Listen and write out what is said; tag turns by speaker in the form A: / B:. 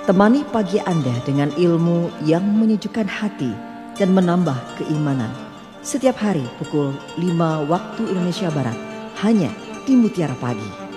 A: Temani pagi Anda dengan ilmu yang menyejukkan hati dan menambah keimanan. Setiap hari pukul 5 waktu Indonesia Barat, hanya di Mutiara Pagi.